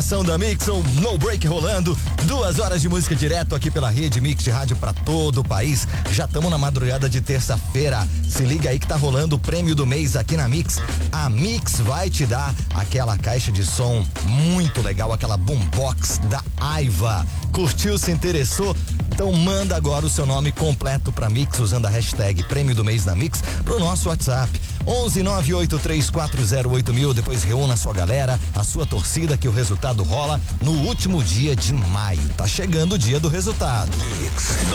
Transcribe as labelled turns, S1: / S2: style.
S1: Da Mix, um No Break rolando, 2 horas de música direto aqui pela rede Mix de rádio para todo o país. Já estamos na madrugada de terça-feira. Se liga aí que tá rolando o prêmio do mês aqui na Mix. A Mix vai te dar aquela caixa de som muito legal, aquela boombox da Aiva. Curtiu, se interessou? Então manda agora o seu nome completo pra Mix usando a hashtag prêmio do mês da Mix pro nosso WhatsApp 11983408.000. Depois reúna a sua galera, a sua torcida, que o resultado rola no último dia de maio. Tá chegando o dia do resultado.